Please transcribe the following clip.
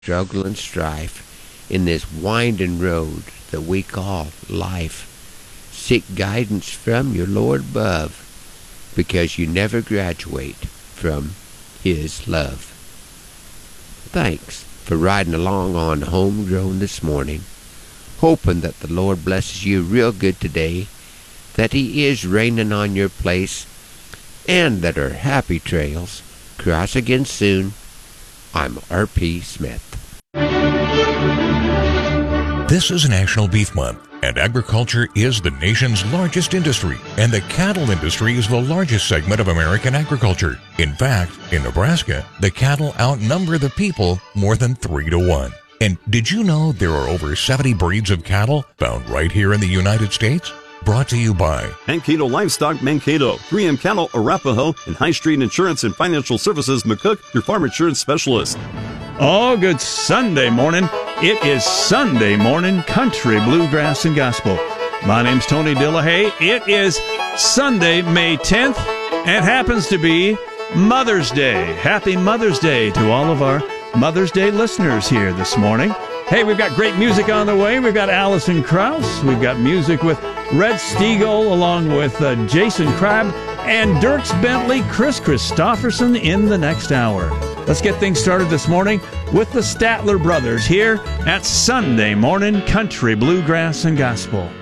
struggle and strife in this winding road that we call life. Seek guidance from your Lord above, because you never graduate from His love. Thanks for riding along on Homegrown this morning, hoping that the Lord blesses you real good today, that He is raining on your place, and that our happy trails cross again soon. I'm R.P. Smith. This is National Beef Month, and agriculture is the nation's largest industry, and the cattle industry is the largest segment of American agriculture. In fact, in Nebraska, the cattle outnumber the people more than 3 to 1. And did you know there are over 70 breeds of cattle found right here in the United States? Brought to you by Mankato Livestock Mankato, 3M Cattle Arapahoe, and High Street Insurance and Financial Services McCook, your farm insurance specialist. Oh, good Sunday morning. It is Sunday morning country, bluegrass, and gospel. My name's Tony Dillahay. It is Sunday, May 10th, and happens to be Mother's Day. Happy Mother's Day to all of our Mother's Day listeners here this morning. Hey, we've got great music on the way. We've got Allison Krauss. We've got music with Red Stiegel along with Jason Crabb and Dierks Bentley, Chris Christopherson in the next hour. Let's get things started this morning with the Statler Brothers here at Sunday Morning Country, Bluegrass, and Gospel.